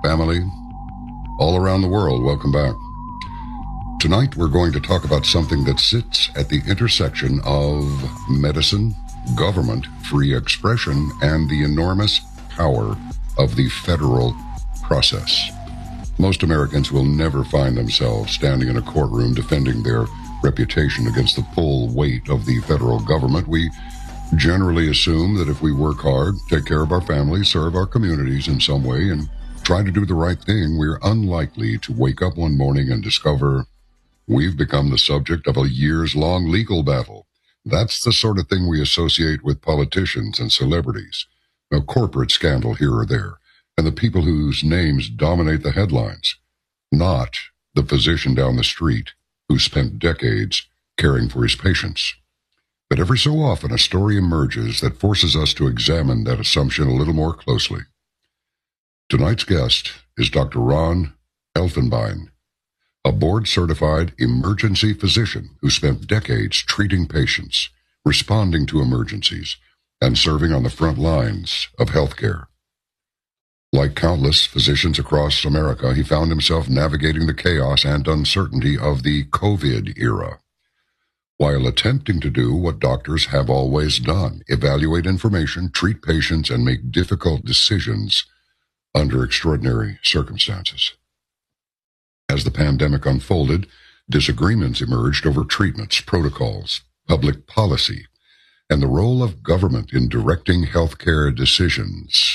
family, all around the world, welcome back. Tonight we're going to talk about something that sits at the intersection of medicine, government, free expression, and the enormous power of the federal process. Most Americans will never find themselves standing in a courtroom defending their reputation against the full weight of the federal government. We generally assume that if we work hard, take care of our families, serve our communities in some way, and try to do the right thing, we're unlikely to wake up one morning and discover we've become the subject of a years-long legal battle. That's the sort of thing we associate with politicians and celebrities. A corporate scandal here or there, and the people whose names dominate the headlines, not the physician down the street who spent decades caring for his patients. But every so often a story emerges that forces us to examine that assumption a little more closely. Tonight's guest is Dr. Ron Elfenbein, a board-certified emergency physician who spent decades treating patients, responding to emergencies, and serving on the front lines of healthcare. Like countless physicians across America, he found himself navigating the chaos and uncertainty of the COVID era, while attempting to do what doctors have always done: evaluate information, treat patients, and make difficult decisions under extraordinary circumstances. As the pandemic unfolded, disagreements emerged over treatments, protocols, public policy, and the role of government in directing healthcare decisions.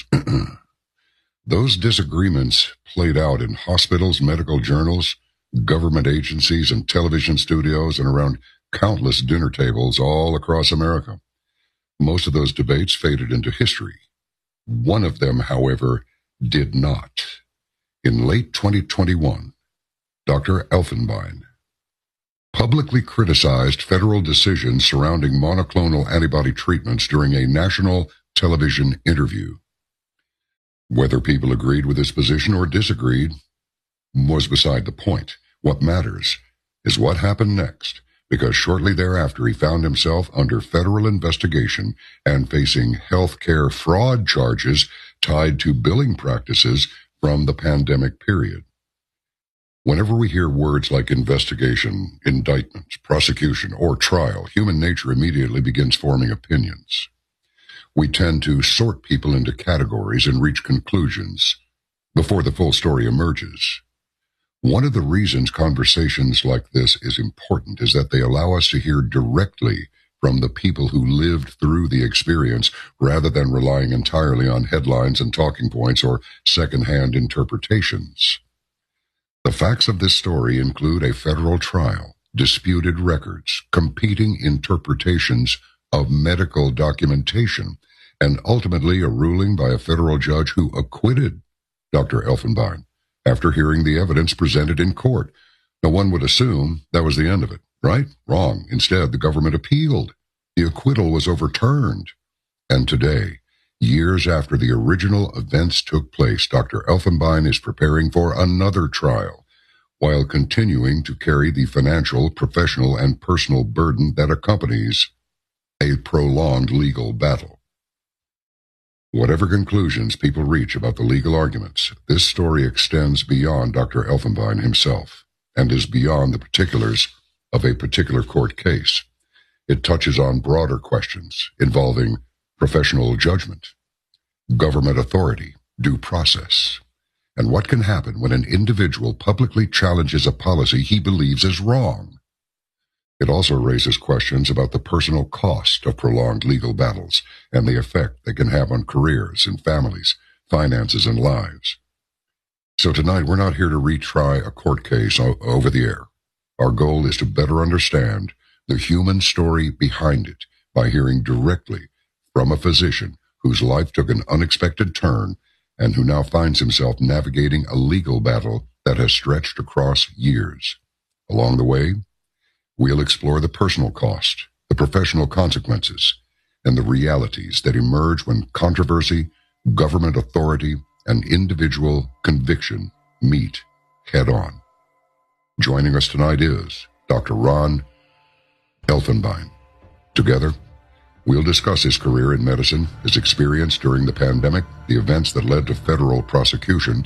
Those disagreements played out in hospitals, medical journals, government agencies, and television studios, and around countless dinner tables all across America. Most of those debates faded into history. One of them, however, did not. In late 2021, Dr. Elfenbein publicly criticized federal decisions surrounding monoclonal antibody treatments during a national television interview. Whether people agreed with his position or disagreed was beside the point. What matters is what happened next, because shortly thereafter he found himself under federal investigation and facing healthcare fraud charges tied to billing practices from the pandemic period. Whenever we hear words like investigation, indictment, prosecution, or trial, human nature immediately begins forming opinions. We tend to sort people into categories and reach conclusions before the full story emerges. One of the reasons conversations like this is important is that they allow us to hear directly from the people who lived through the experience rather than relying entirely on headlines and talking points or secondhand interpretations. The facts of this story include a federal trial, disputed records, competing interpretations of medical documentation, and ultimately a ruling by a federal judge who acquitted Dr. Elfenbein after hearing the evidence presented in court. Now, one would assume that was the end of it, right? Wrong. Instead, the government appealed. The acquittal was overturned. And today, years after the original events took place, Dr. Elfenbein is preparing for another trial, while continuing to carry the financial, professional, and personal burden that accompanies a prolonged legal battle. Whatever conclusions people reach about the legal arguments, this story extends beyond Dr. Elfenbein himself and is beyond the particulars of a particular court case. It touches on broader questions involving professional judgment, government authority, due process, and what can happen when an individual publicly challenges a policy he believes is wrong. It also raises questions about the personal cost of prolonged legal battles and the effect they can have on careers and families, finances, and lives. So tonight, we're not here to retry a court case over the air. Our goal is to better understand the human story behind it by hearing directly from a physician whose life took an unexpected turn and who now finds himself navigating a legal battle that has stretched across years. Along the way, we'll explore the personal cost, the professional consequences, and the realities that emerge when controversy, government authority, and individual conviction meet head-on. Joining us tonight is Dr. Ron Elfenbein. Together, we'll discuss his career in medicine, his experience during the pandemic, the events that led to federal prosecution,